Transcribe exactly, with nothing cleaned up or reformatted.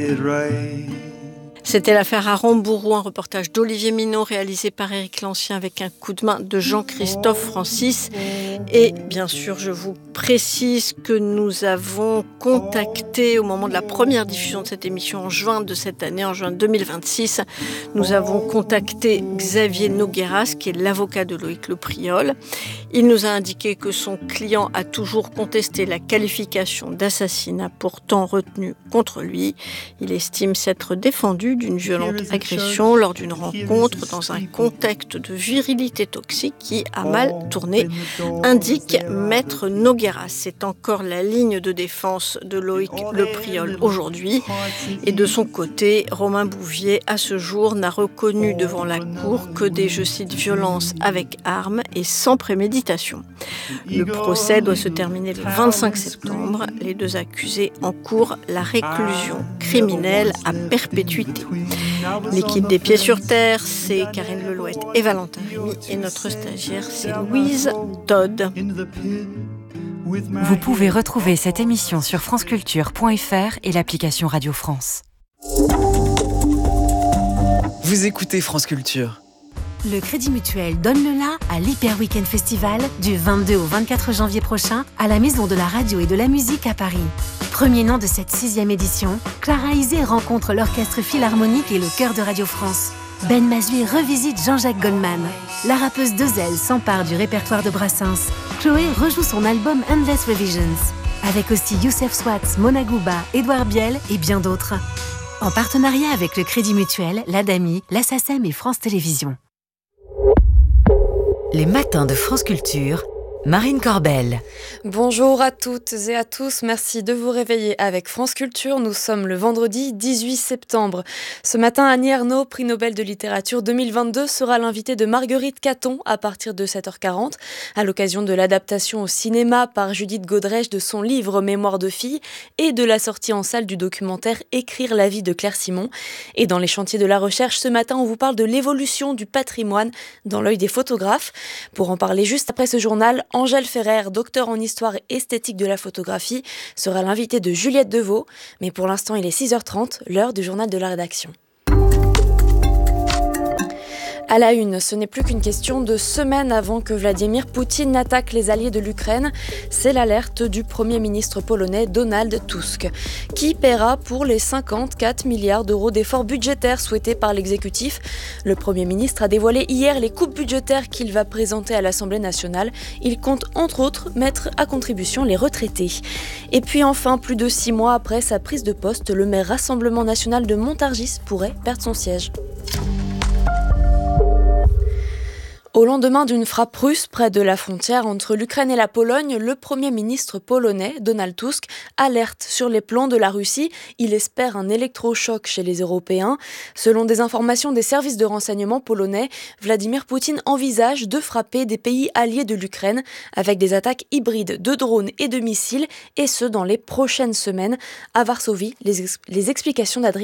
it right. C'était l'affaire Arambourou, un reportage d'Olivier Minot réalisé par Éric Lancien avec un coup de main de Jean-Christophe Francis. Et bien sûr, je vous précise que nous avons contacté au moment de la première diffusion de cette émission en juin de cette année, en juin deux mille vingt-six, nous avons contacté Xavier Nogueras, qui est l'avocat de Loïc Le Priol. Il nous a indiqué que son client a toujours contesté la qualification d'assassinat pourtant retenue contre lui. Il estime s'être défendu d'une violente agression lors d'une rencontre dans un contexte de virilité toxique qui a mal tourné, indique Maître Nogueras. C'est encore la ligne de défense de Loïc Le Priol aujourd'hui. Et de son côté, Romain Bouvier, à ce jour, n'a reconnu devant la cour que des, je cite, violences avec armes et sans préméditation. Le procès doit se terminer le vingt-cinq septembre. Les deux accusés encourent la réclusion criminelle à perpétuité. L'équipe des Pieds sur Terre, c'est Karine Lelouette et Valentin Rémy, et notre stagiaire, c'est Louise Todd. Vous pouvez retrouver cette émission sur franceculture point f r et l'application Radio France. Vous écoutez France Culture. Le Crédit Mutuel donne le la à l'Hyper Weekend Festival du vingt-deux au vingt-quatre janvier prochain à la Maison de la Radio et de la Musique à Paris. Premier nom de cette sixième édition, Clara Isé rencontre l'Orchestre Philharmonique et le Chœur de Radio France. Ben Mazui revisite Jean-Jacques Goldman. La rappeuse Dezel s'empare du répertoire de Brassens. Chloé rejoue son album Endless Revisions. Avec aussi Youssef Swatz, Mona Gouba, Édouard Biel et bien d'autres. En partenariat avec le Crédit Mutuel, l'Adami, la SACEM et France Télévisions. Les matins de France Culture, Marine Corbel. Bonjour à toutes et à tous, merci de vous réveiller avec France Culture. Nous sommes le vendredi dix-huit septembre. Ce matin, Annie Ernaux, prix Nobel de littérature deux mille vingt-deux, sera l'invitée de Marguerite Caton à partir de sept heures quarante, à l'occasion de l'adaptation au cinéma par Judith Godrèche de son livre Mémoire de fille et de la sortie en salle du documentaire Écrire la vie de Claire Simon. Et dans les chantiers de la recherche, ce matin, on vous parle de l'évolution du patrimoine dans l'œil des photographes. Pour en parler juste après ce journal, Angèle Ferrer, docteur en histoire et esthétique de la photographie, sera l'invitée de Juliette Deveau. Mais pour l'instant, il est six heures trente, l'heure du journal de la rédaction. À la une, ce n'est plus qu'une question de semaines avant que Vladimir Poutine n'attaque les alliés de l'Ukraine. C'est l'alerte du Premier ministre polonais Donald Tusk, qui paiera pour les cinquante-quatre milliards d'euros d'efforts budgétaires souhaités par l'exécutif. Le Premier ministre a dévoilé hier les coupes budgétaires qu'il va présenter à l'Assemblée nationale. Il compte entre autres mettre à contribution les retraités. Et puis enfin, plus de six mois après sa prise de poste, le maire Rassemblement national de Montargis pourrait perdre son siège. Au lendemain d'une frappe russe près de la frontière entre l'Ukraine et la Pologne, le Premier ministre polonais, Donald Tusk, alerte sur les plans de la Russie. Il espère un électrochoc chez les Européens. Selon des informations des services de renseignement polonais, Vladimir Poutine envisage de frapper des pays alliés de l'Ukraine avec des attaques hybrides de drones et de missiles, et ce dans les prochaines semaines. À Varsovie, les, ex- les explications d'Adrien